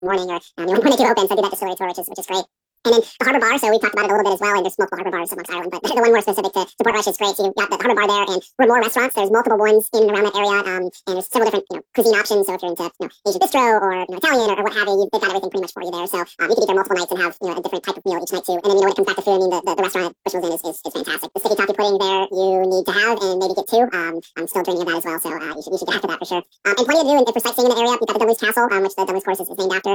morning or when they do open. So I do that distillery tour, which is great. And then the Harbor Bar, so we talked about it a little bit as well, and there's multiple harbor bars amongst Ireland, but the one more specific to Portrush is great. So you've got the Harbor Bar there, and more restaurants. There's multiple ones in and around that area, and there's several different cuisine options. So if you're into Asian bistro or Italian or what have you, they've got everything pretty much for you there. So you could eat there multiple nights and have a different type of meal each night too. And then when it comes back to food, I mean the restaurant at Bushmills Inn is fantastic. The sticky toffee pudding there you need to have and maybe get two. I'm still dreaming of that as well, so you should get after that for sure. And plenty to do for sightseeing in the area. You've got the Dunlea's Castle, which the Dunlea's course is named after.